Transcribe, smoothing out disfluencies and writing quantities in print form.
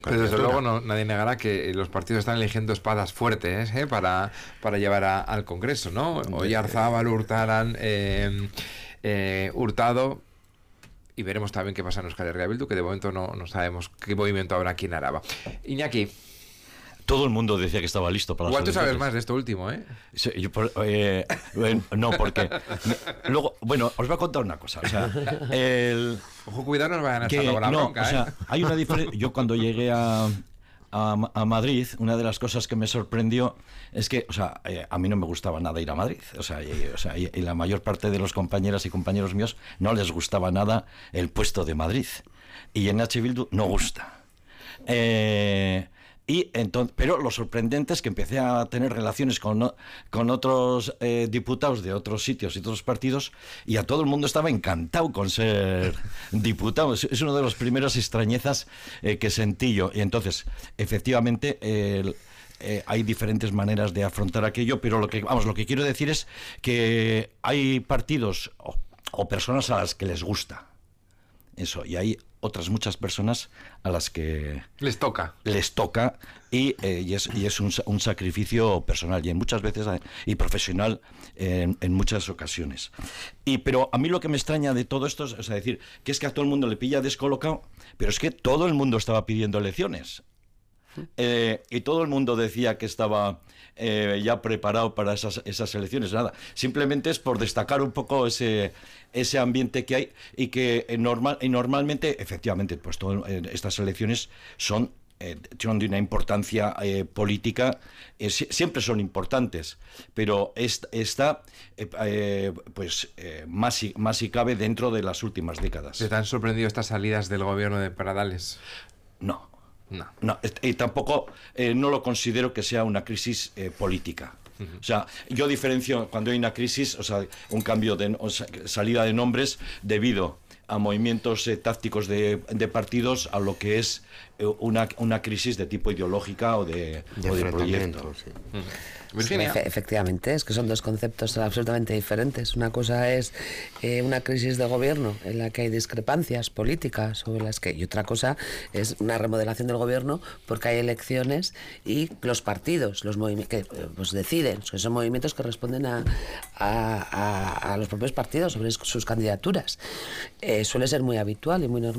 Pero desde luego nadie negará que los partidos están eligiendo espadas fuertes para llevar al Congreso, ¿no? Oyarzábal, Hurtaran, Hurtado, y veremos también qué pasa en Euskal Herria Bildu, que de momento no sabemos qué movimiento habrá aquí en Araba. Iñaki. Todo el mundo decía que estaba listo para las igual tú sabes elecciones. más de esto último, Sí, no, porque luego, bueno, os voy a contar una cosa. O sea, ojo, cuidado, no nos vayan a estar con la bronca. O sea, hay una diferencia. Yo cuando llegué a Madrid, una de las cosas que me sorprendió es que, o sea, a mí no me gustaba nada ir a Madrid. O sea, y la mayor parte de los compañeras y compañeros míos no les gustaba nada el puesto de Madrid. Y en H. Bildu no gusta. Pero lo sorprendente es que empecé a tener relaciones con otros diputados de otros sitios y otros partidos, y a todo el mundo estaba encantado con ser diputado. Es una de las primeras extrañezas que sentí yo. Y entonces, efectivamente, hay diferentes maneras de afrontar aquello, pero lo que quiero decir es que hay partidos o personas a las que les gusta eso, y hay otras muchas personas a las que les toca y es un sacrificio personal y muchas veces y profesional en muchas ocasiones. Pero a mí lo que me extraña de todo esto es decir que a todo el mundo le pilla descolocado, pero es que todo el mundo estaba pidiendo elecciones. Y todo el mundo decía que estaba ya preparado para esas elecciones. Nada, simplemente es por destacar un poco ese ambiente que hay y que normalmente, efectivamente, pues estas elecciones son de una importancia política, siempre son importantes, pero más si cabe dentro de las últimas décadas. ¿Te han sorprendido estas salidas del gobierno de Pradales? No, y tampoco no lo considero que sea una crisis política. O sea, yo diferencio cuando hay una crisis, o sea, un cambio salida de nombres debido a movimientos tácticos de partidos, a lo que es una crisis de tipo ideológica o de proyecto. Sí. Virginia. Sí, efectivamente, es que son dos conceptos absolutamente diferentes. Una cosa es una crisis de gobierno en la que hay discrepancias políticas sobre las que, y otra cosa es una remodelación del gobierno porque hay elecciones y los partidos, los movimientos que pues deciden, son movimientos que responden a los propios partidos sobre sus candidaturas. Suele ser muy habitual y muy normal